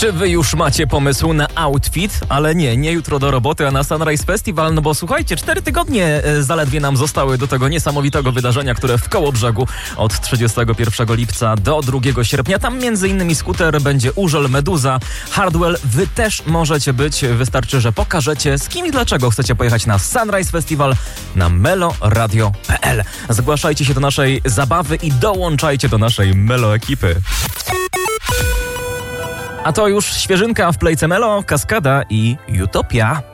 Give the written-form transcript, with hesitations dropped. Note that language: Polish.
Czy wy już macie pomysł na outfit? Ale nie jutro do roboty, a na Sunrise Festival, no bo słuchajcie, 4 tygodnie zaledwie nam zostały do tego niesamowitego wydarzenia, które w Kołobrzegu od 31 lipca do 2 sierpnia. Tam m.in. Scooter, będzie Urzel, Meduza, Hardwell. Wy też możecie być, wystarczy, że pokażecie z kim i dlaczego chcecie pojechać na Sunrise Festival na meloradio.pl. Zgłaszajcie się do naszej zabawy i dołączajcie do naszej Melo ekipy. A to już świeżynka w Playce Melo, Kaskada i Utopia.